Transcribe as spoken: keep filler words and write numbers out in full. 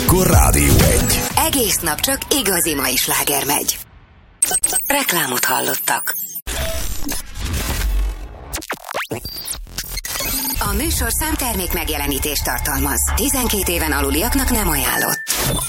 akkor Rádió egy. Egész nap csak igazi mai sláger megy. Reklámot hallottak. A műsor számtermék megjelenítést tartalmaz. tizenkét éven aluliaknak nem ajánlott.